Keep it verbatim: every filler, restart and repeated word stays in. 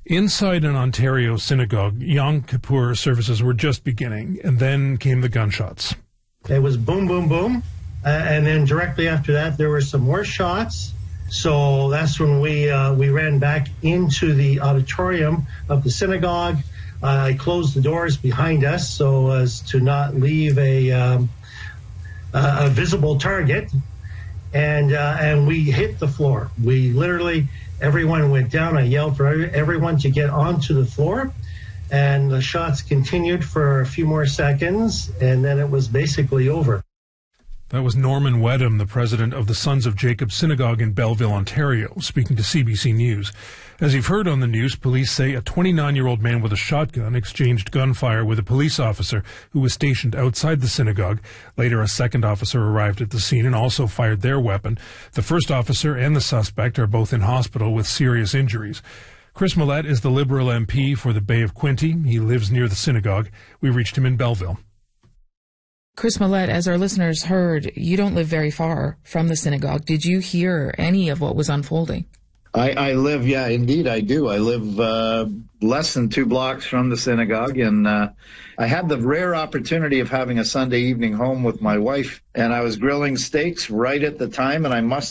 Inside an Ontario synagogue, Yom Kippur services were just beginning, and then came the gunshots. It was boom, boom, boom, uh, and then directly after that, there were some more shots. So that's when we uh, we ran back into the auditorium of the synagogue. Uh, I closed the doors behind us so as to not leave a um, a visible target, and uh, and we hit the floor. We literally. Everyone went down. I yelled for everyone to get onto the floor, and the shots continued for a few more seconds, and then it was basically over. That was Norman Wedham, the president of the Sons of Jacob Synagogue in Belleville, Ontario, speaking to C B C News. As you've heard on the news, police say a twenty-nine-year-old man with a shotgun exchanged gunfire with a police officer who was stationed outside the synagogue. Later, a second officer arrived at the scene and also fired their weapon. The first officer and the suspect are both in hospital with serious injuries. Chris Mallette is the Liberal M P for the Bay of Quinte. He lives near the synagogue. We reached him in Belleville. Chris Mallette, as our listeners heard, you don't live very far from the synagogue. Did you hear any of what was unfolding? I, I live, yeah, indeed I do. I live uh, less than two blocks from the synagogue, and uh, I had the rare opportunity of having a Sunday evening home with my wife, and I was grilling steaks right at the time, and I must